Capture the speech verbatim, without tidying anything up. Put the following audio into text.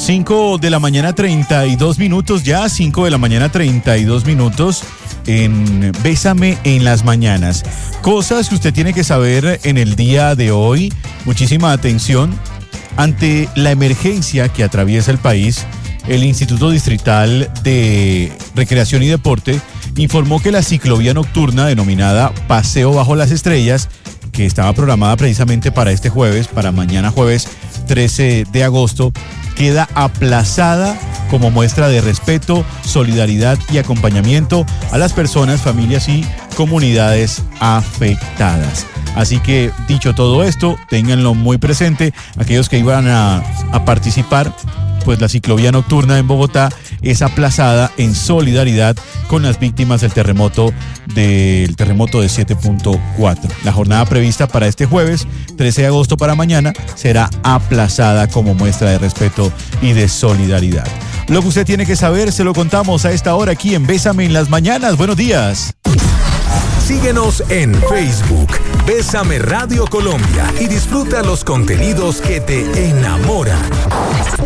cinco de la mañana, treinta y dos minutos ya, cinco de la mañana, treinta y dos minutos en Bésame en las mañanas. Cosas que usted tiene que saber en el día de hoy. Muchísima atención. Ante la emergencia que atraviesa el país, el Instituto Distrital de Recreación y Deporte informó que la ciclovía nocturna denominada Paseo Bajo las Estrellas, que estaba programada precisamente para este jueves, para mañana jueves trece de agosto, queda aplazada como muestra de respeto, solidaridad y acompañamiento a las personas, familias y comunidades afectadas. Así que, dicho todo esto, ténganlo muy presente. Aquellos que iban a, a participar, pues la ciclovía nocturna en Bogotá es aplazada en solidaridad con las víctimas del terremoto del terremoto de siete punto cuatro. La jornada prevista para este jueves, trece de agosto para mañana, será aplazada como muestra de respeto y de solidaridad. Lo que usted tiene que saber se lo contamos a esta hora aquí en Bésame en las mañanas. Buenos días. Síguenos en Facebook, Bésame Radio Colombia, y disfruta los contenidos que te enamoran.